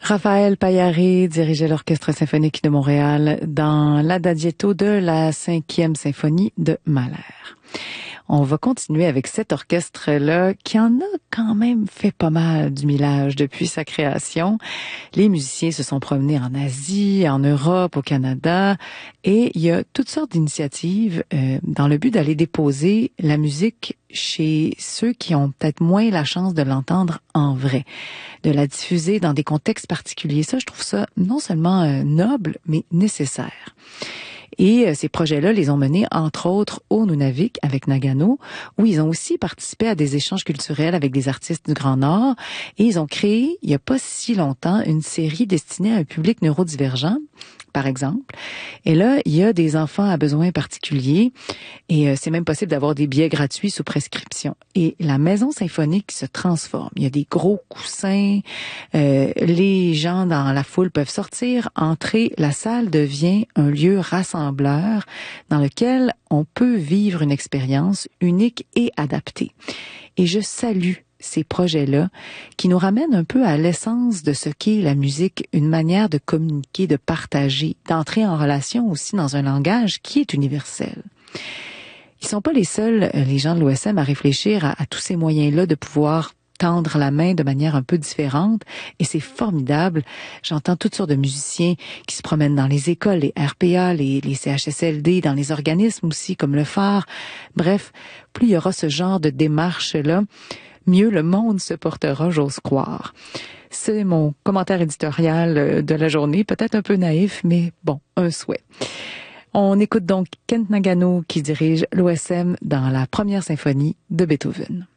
Raphaël Paillari dirigeait l'Orchestre symphonique de Montréal dans l'Adagietto de la 5e symphonie de Mahler. On va continuer avec cet orchestre-là qui en a quand même fait pas mal du millage depuis sa création. Les musiciens se sont promenés en Asie, en Europe, au Canada, et il y a toutes sortes d'initiatives dans le but d'aller déposer la musique chez ceux qui ont peut-être moins la chance de l'entendre en vrai, de la diffuser dans des contextes particuliers. Ça, je trouve ça non seulement noble, mais nécessaire. Et ces projets-là les ont menés, entre autres, au Nunavik avec Nagano, où ils ont aussi participé à des échanges culturels avec des artistes du Grand Nord. Et ils ont créé, il n'y a pas si longtemps, une série destinée à un public neurodivergent, par exemple. Et là, il y a des enfants à besoins particuliers et c'est même possible d'avoir des billets gratuits sous prescription. Et la maison symphonique se transforme. Il y a des gros coussins, les gens dans la foule peuvent sortir, entrer. La salle devient un lieu rassembleur dans lequel on peut vivre une expérience unique et adaptée. Et je salue ces projets-là qui nous ramènent un peu à l'essence de ce qu'est la musique, une manière de communiquer, de partager, d'entrer en relation aussi dans un langage qui est universel. Ils sont pas les seuls, les gens de l'OSM, à réfléchir à tous ces moyens-là de pouvoir tendre la main de manière un peu différente, et c'est formidable. J'entends toutes sortes de musiciens qui se promènent dans les écoles, les RPA, les CHSLD, dans les organismes aussi, comme le phare. Bref, plus il y aura ce genre de démarche-là, mieux le monde se portera, j'ose croire. C'est mon commentaire éditorial de la journée, peut-être un peu naïf, mais bon, un souhait. On écoute donc Kent Nagano qui dirige l'OSM dans la première symphonie de Beethoven.